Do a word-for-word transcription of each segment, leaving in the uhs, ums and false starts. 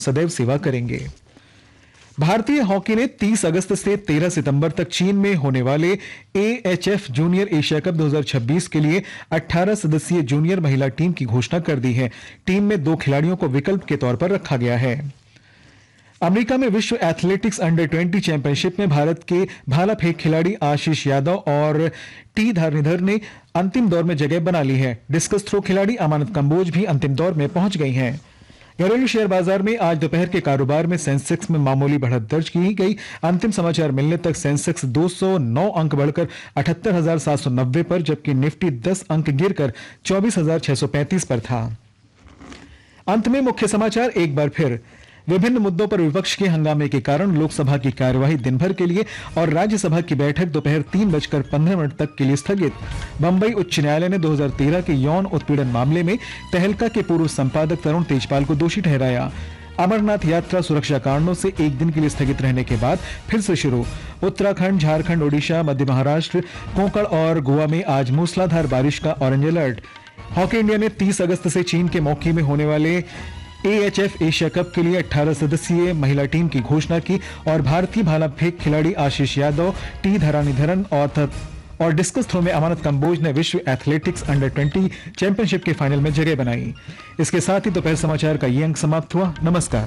सदैव सेवा करेंगे। भारतीय हॉकी ने तीस अगस्त से तेरह सितंबर तक चीन में होने वाले एएचएफ जूनियर एशिया कप दो हज़ार छब्बीस के लिए अठारह सदस्यीय जूनियर महिला टीम की घोषणा कर दी है। टीम में दो खिलाड़ियों को विकल्प के तौर पर रखा गया है। अमेरिका में विश्व एथलेटिक्स अंडर बीस चैंपियनशिप में भारत के भाला फेंक खिलाड़ी आशीष यादव और टी धरणीधर ने अंतिम दौर में जगह बना ली है। डिस्कस थ्रो खिलाड़ी अमानत कंबोज भी अंतिम दौर में पहुंच गई हैं। घरेलू शेयर बाजार में आज दोपहर के कारोबार में सेंसेक्स में मामूली बढ़त दर्ज की गई। अंतिम समाचार मिलने तक सेंसेक्स दो सौ नौ अंक बढ़कर अठहत्तर हजार सात सौ नब्बे पर, जबकि निफ्टी दस अंक गिरकर चौबीस हजार छह सौ पैंतीस पर था। अंत में मुख्य समाचार एक बार फिर। विभिन्न मुद्दों पर विपक्ष के हंगामे के कारण लोकसभा की कार्यवाही दिन भर के लिए और राज्यसभा की बैठक दोपहर तीन बजकर पंद्रह मिनट तक के लिए स्थगित। बंबई उच्च न्यायालय ने दो हज़ार तेरह के यौन उत्पीड़न मामले में तहलका के पूर्व संपादक तरुण तेजपाल को दोषी ठहराया। अमरनाथ यात्रा सुरक्षा कारणों से एक दिन के लिए स्थगित रहने के बाद फिर से शुरू। उत्तराखंड, झारखंड, ओडिशा, मध्य महाराष्ट्र, कोंकण और गोवा में आज मूसलाधार बारिश का ऑरेंज अलर्ट। हॉकी इंडिया ने तीस अगस्त से चीन के मौके में होने वाले एएचएफ एशिया कप के लिए अठारह सदस्यीय महिला टीम की घोषणा की और भारतीय भाला फेंक खिलाड़ी आशीष यादव, टी धरणीधरन और और डिस्कस थ्रो में अमानत कंबोज ने विश्व एथलेटिक्स अंडर बीस चैंपियनशिप के फाइनल में जगह बनाई। इसके साथ ही दोपहर समाचार का ये अंक समाप्त हुआ। नमस्कार।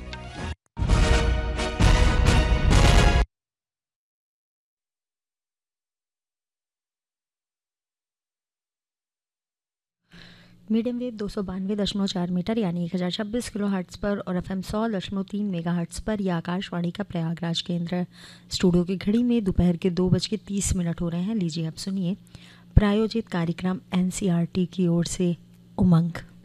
मीडियम वेव दो सौ बानवे दशमलव चार मीटर यानी एक हज़ार छब्बीस किलो हर्ट्ज़ पर और एफ एम सौ दशमलव तीन मेगा हर्ट्ज़ पर यह आकाशवाणी का प्रयागराज केंद्र। स्टूडियो की घड़ी में दोपहर के दो बज के तीस मिनट हो रहे हैं। लीजिए अब सुनिए प्रायोजित कार्यक्रम एनसीईआरटी की ओर से उमंग।